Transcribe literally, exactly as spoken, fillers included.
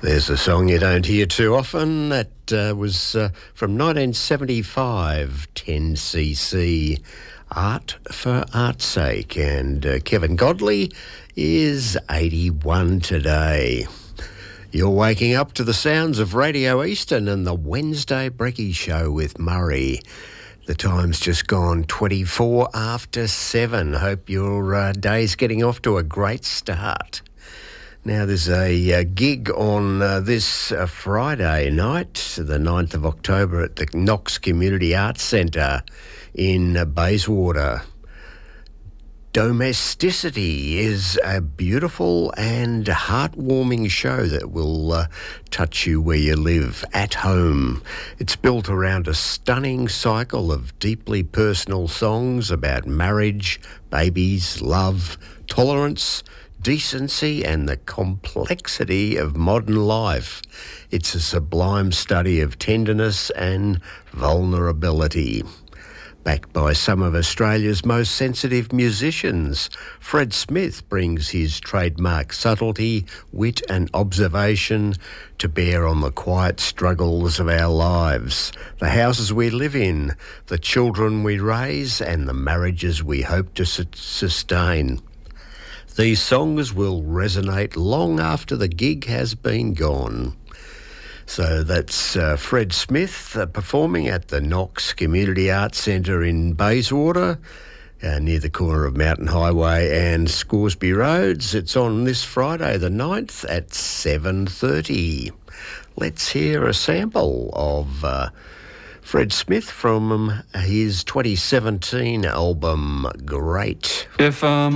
There's a song you don't hear too often. That uh, was uh, from nineteen seventy-five, ten C C, Art for Art's Sake. And uh, Kevin Godley is eighty-one today. You're waking up to the sounds of Radio Eastern and the Wednesday Brekkie Show with Murray. The time's just gone twenty-four after seven. Hope your uh, day's getting off to a great start. Now, there's a uh, gig on uh, this uh, Friday night, the ninth of October, at the Knox Community Arts Centre in uh, Bayswater. Domesticity is a beautiful and heartwarming show that will uh, touch you where you live, at home. It's built around a stunning cycle of deeply personal songs about marriage, babies, love, tolerance, decency and the complexity of modern life. It's a sublime study of tenderness and vulnerability. Backed by some of Australia's most sensitive musicians, Fred Smith brings his trademark subtlety, wit and observation to bear on the quiet struggles of our lives, the houses we live in, the children we raise and the marriages we hope to su- sustain. These songs will resonate long after the gig has been gone. So that's uh, Fred Smith uh, performing at the Knox Community Arts Centre in Bayswater, uh, near the corner of Mountain Highway and Scoresby Roads. It's on this Friday the ninth at seven thirty. Let's hear a sample of uh, Fred Smith from his twenty seventeen album, Great. If um.